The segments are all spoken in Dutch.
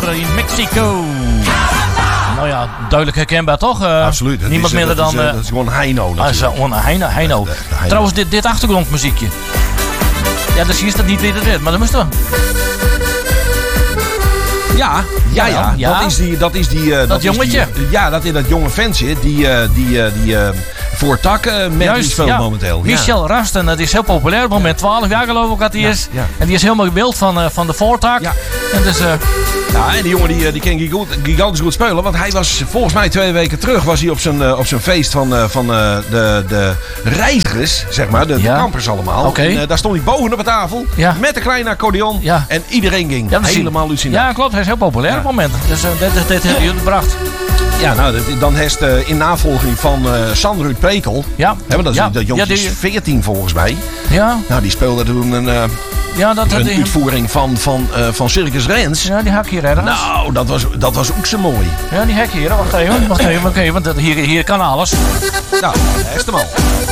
in Mexico. Nou ja, duidelijk herkenbaar toch? Absoluut. Niemand minder dan... Dat is gewoon Heino natuurlijk. Heino. Trouwens, dit achtergrondmuziekje. Ja, dus hier is dat niet weer het, maar dat moest wel. Ja. Dat is dat jongetje. Dat is dat jonge ventje die voor Tak medley speelt momenteel. Michel Rasten, dat is heel populair. Op het moment 12 jaar geloof ik dat hij is. Ja. En die is helemaal gebeeld van de voortak. Ja. En dus... en die jongen die kan gigantisch goed spelen. Want hij was volgens mij 2 weken terug was hij op zijn feest van de reizigers, zeg maar. De kampers allemaal. Okay. En daar stond hij bovenop de tafel met een kleine accordeon. Ja. En iedereen ging helemaal lucinair. Ja, klopt. Hij is heel populair op het moment. Dus dit heeft hij gebracht. Ja, nou, dan heeft in navolging van Sandra Pekel. Ja. Dat jongetje is 14 volgens mij. Ja. Nou, die speelde toen een uitvoering van Circus Rens. Ja, die hak hier ergens. Nou, dat was ook zo mooi. Ja, die hak hier. Wacht even. Oké, want hier kan alles. Nou, dat is hem al.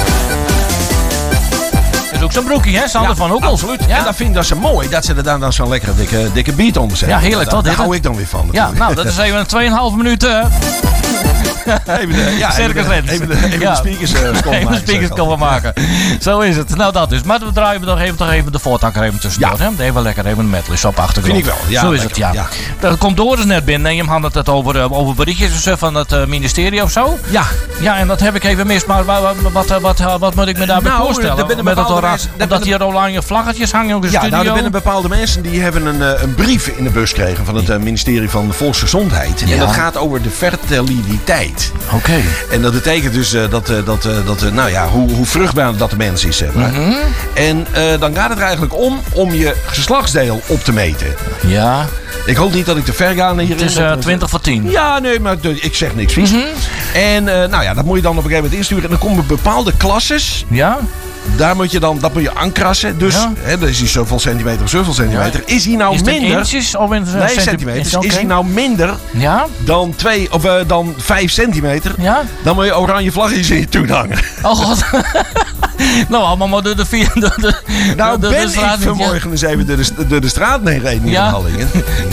Dat is ook zo'n broekje, hè? Sander van Hoekels. Absoluut. Ja? En dat vind ik dat zo mooi, dat ze er dan zo'n lekkere dikke beat onder zetten. Ja, heerlijk toch? Daar hou ik dan weer van. Natuurlijk. Ja, nou, dat is even 2,5 minuten. Even de speakers even de speakers komen maken. Zo is het. Nou, dat is. Maar we draaien toch even de voortakker even tussendoor. Ja. Even lekker even een medley op achtergrond. Vind ik wel. Ja, zo is het, ja. Er komt Doris net binnen en je had het over berichtjes van het ministerie of zo. Ja. Ja, en dat heb ik even mis. Maar wat moet ik me daarbij voorstellen? Met het oranje, omdat hier oranje vlaggetjes hangen in de studio. Nou, er zijn bepaalde mensen die hebben een brief in de bus gekregen van het ministerie van Volksgezondheid. En dat gaat over de fertiliteit. Oké. En dat betekent dus hoe vruchtbaar dat de mens is. Zeg maar. Mm-hmm. En dan gaat het er eigenlijk om je geslachtsdeel op te meten. Ja. Ik hoop niet dat ik te ver ga hierin. Het is 20 voor 10. Ja, nee, maar ik zeg niks vies. Mm-hmm. En dat moet je dan op een gegeven moment insturen. En dan komen bepaalde klasses. Ja. Dat moet je aankrassen. Dus dat is hij zoveel centimeter of zoveel centimeter. Ja. Is hij nou minder? Inches of in centimeters. Is hij nou minder dan 2 of dan 5 centimeter? Ja? Dan moet je oranje vlaggetjes in je tuin hangen. Oh god. Nou, allemaal maar door de straat. Ik vanmorgen eens even door de straat mee gereden in Hallingen.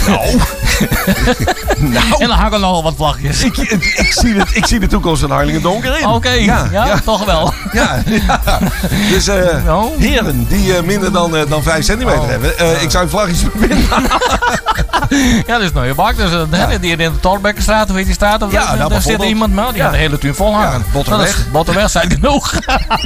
Nou. En dan hangen nogal wat vlagjes. Ik zie de toekomst van Harlingen donker in. Oké, ja, toch wel. Ja. Dus heren die minder dan 5 centimeter hebben. Ik zou vlaggetjes verbinden. Ja, dat is nou je bak. Dus, die in de Torbekkenstraat, hoe heet die straat? Daar zit iemand die gaat de hele tuin vol hangen. Botterweg zijn genoeg.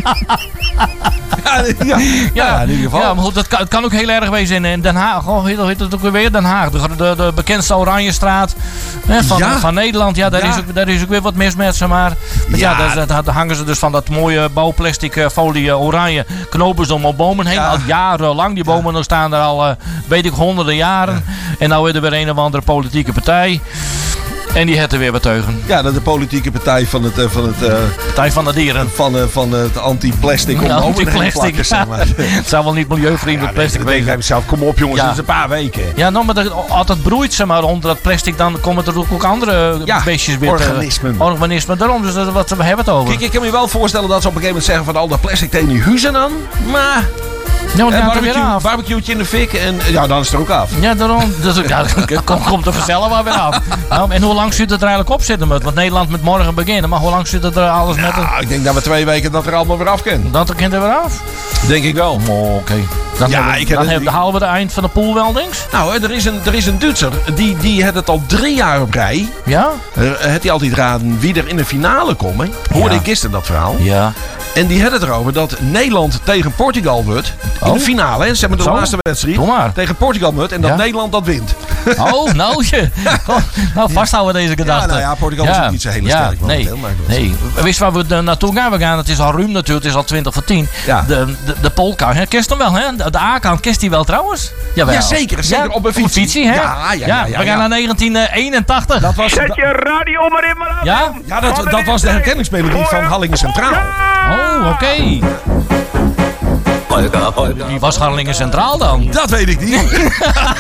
Ja, in ieder geval. Ja, maar goed, het kan ook heel erg wezen in Den Haag. Oh, heet het ook weer Den Haag. De bekendste Oranjestraat van Nederland. Ja, daar is ook weer wat mis met ze. Maar daar hangen ze dus van dat mooie bouwplastic folie oranje. Knopen ze om op bomen heen. Al jarenlang. Die bomen staan er al, weet ik, honderden jaren. Ja. En nou is er weer een of andere politieke partij. En die heeft er weer wat teugen. Ja, dat is de politieke partij van het partij van de dieren. Van het anti-plastic. Anti-plastic. Zeg maar. Het zou wel niet milieuvriendelijk plastic wezen. Kom op jongens, dat is een paar weken. Ja, nou, maar altijd broeit ze maar onder dat plastic. Dan komen er ook andere beestjes weer. Organismen. Daarom, dus wat we hebben het over. Kijk, ik kan me wel voorstellen dat ze op een gegeven moment zeggen van al dat plastic tegen die huizen aan. Maar... Ja, barbecue'tje in de fik en dan is het er ook af. Ja, daarom. Komt er vanzelf maar weer af. En hoe lang zit het er eigenlijk op zitten met? Want Nederland moet morgen beginnen, maar hoe lang zit het er alles met? Ik denk dat we 2 weken dat er allemaal weer af kan. Dat er kind er weer af? Denk ik wel. Oké. Dan halen we de eind van de pool wel, links? Nou, er is een Duitser. Die had het al 3 jaar op rij. Ja? Het hij altijd raden wie er in de finale komt. Hoorde ik gisteren dat verhaal. Ja. En die had het erover dat Nederland tegen Portugal wordt. In de finale, hè? Zeg maar de laatste wedstrijd. Tegen Portugal wordt en dat Nederland dat wint. Oh, nou, vasthouden deze gedachte. Ja, Portugal is ook niet zo heel sterk. Nee. Wist waar we naartoe gaan? We gaan, het is al ruim natuurlijk, het is al 20 voor 10. Ja. De polka, kist hem wel, hè? De A-kant kist hij wel trouwens? Jawel. Ja, zeker. Op een fietsie, hè? Ja. We gaan naar 1981. Zet je radio maar in, maar Ja, dat was de herkenningsmelodie van Hallingen Centraal. Oh, oké. Wie was Harlingen Centraal dan? Dat weet ik niet.